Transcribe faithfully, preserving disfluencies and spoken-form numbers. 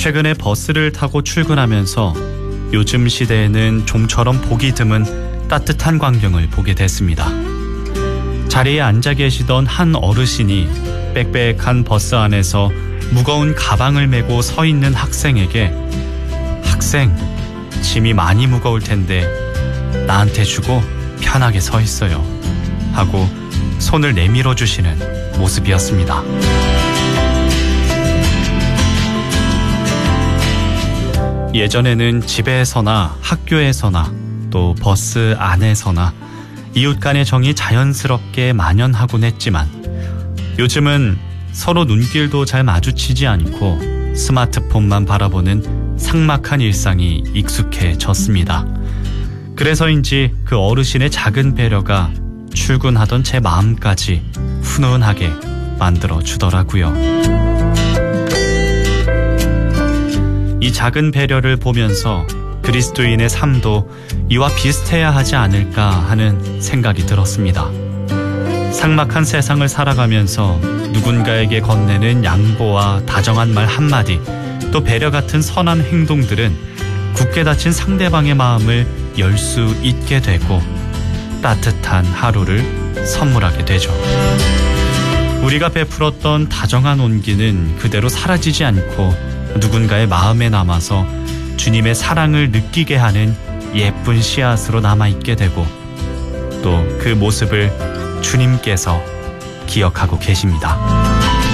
최근에 버스를 타고 출근하면서 요즘 시대에는 좀처럼 보기 드문 따뜻한 광경을 보게 됐습니다. 자리에 앉아 계시던 한 어르신이 빽빽한 버스 안에서 무거운 가방을 메고 서 있는 학생에게 "학생, 짐이 많이 무거울 텐데 나한테 주고 편하게 서 있어요" 하고 손을 내밀어 주시는 모습이었습니다. 예전에는 집에서나 학교에서나 또 버스 안에서나 이웃 간의 정이 자연스럽게 만연하곤 했지만 요즘은 서로 눈길도 잘 마주치지 않고 스마트폰만 바라보는 삭막한 일상이 익숙해졌습니다. 그래서인지 그 어르신의 작은 배려가 출근하던 제 마음까지 훈훈하게 만들어주더라고요. 이 작은 배려를 보면서 그리스도인의 삶도 이와 비슷해야 하지 않을까 하는 생각이 들었습니다. 삭막한 세상을 살아가면서 누군가에게 건네는 양보와 다정한 말 한마디, 또 배려 같은 선한 행동들은 굳게 닫힌 상대방의 마음을 열 수 있게 되고 따뜻한 하루를 선물하게 되죠. 우리가 베풀었던 다정한 온기는 그대로 사라지지 않고 누군가의 마음에 남아서 주님의 사랑을 느끼게 하는 예쁜 씨앗으로 남아있게 되고 또 그 모습을 주님께서 기억하고 계십니다.